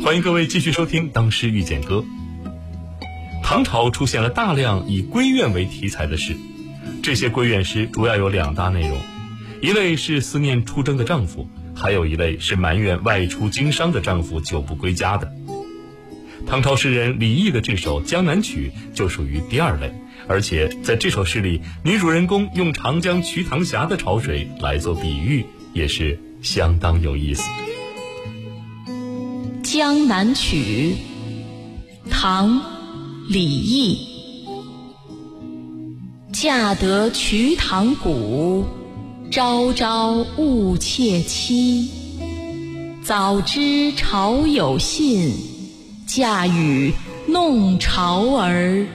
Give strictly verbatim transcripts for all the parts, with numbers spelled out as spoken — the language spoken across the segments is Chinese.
欢迎各位继续收听《当诗遇见歌》。唐朝出现了大量以闺怨为题材的诗，这些闺怨诗主要有两大内容，一类是思念出征的丈夫，还有一类是埋怨外出经商的丈夫久不归家的。唐朝诗人李益的这首《江南曲》就属于第二类，而且在这首诗里，女主人公用长江瞿塘峡的潮水来做比喻，也是相当有意思。 《江南曲》唐·李益。嫁得瞿塘古，朝朝误妾妻。早知潮有信，嫁与弄潮儿。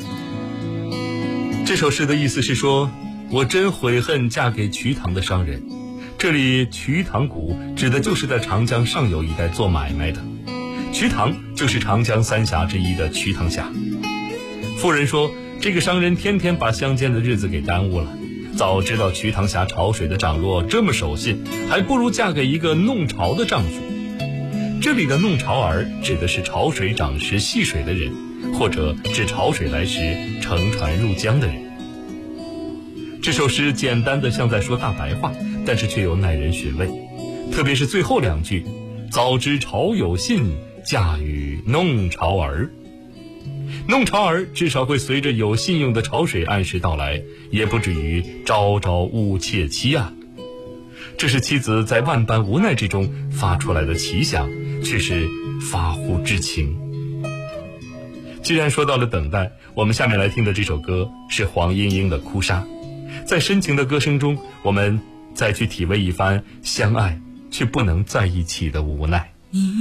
这首诗的意思是说，我真悔恨嫁给瞿塘的商人。这里瞿塘谷指的就是在长江上游一带做买卖的，瞿塘就是长江三峡之一的瞿塘峡。妇人说，这个商人天天把相见的日子给耽误了，早知道瞿塘峡潮水的涨落这么守信，还不如嫁给一个弄潮的丈夫。这里的弄潮儿指的是潮水涨时戏水的人，或者指潮水来时乘船入江的人。这首诗简单的像在说大白话，但是却又耐人寻味，特别是最后两句，早知潮有信，嫁与弄潮儿。弄潮儿至少会随着有信用的潮水按时到来，也不至于朝朝误妾妻啊。这是妻子在万般无奈之中发出来的奇想，却是发乎至情。既然说到了等待，我们下面来听的这首歌是黄莺莺的《哭砂》。在深情的歌声中，我们再去体味一番相爱却不能在一起的无奈。